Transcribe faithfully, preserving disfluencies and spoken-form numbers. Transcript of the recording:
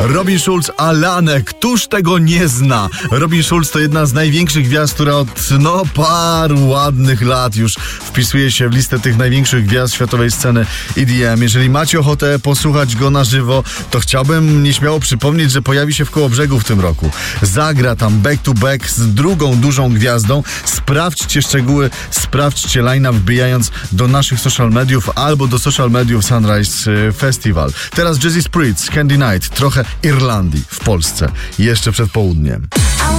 Robin Schulz, Alane. Któż tego nie zna? Robin Schulz to jedna z największych gwiazd, która od no paru ładnych lat już wpisuje się w listę tych największych gwiazd światowej sceny E D M. Jeżeli macie ochotę posłuchać go na żywo, to chciałbym nieśmiało przypomnieć, że pojawi się w Kołobrzegu w tym roku. Zagra tam back to back z drugą dużą gwiazdą. Sprawdźcie szczegóły, sprawdźcie line-up, wbijając do naszych social mediów albo do social mediów Sunrise Festival. Teraz Jazzy Spritz, Candy Night, trochę Irlandii w Polsce, jeszcze przed południem.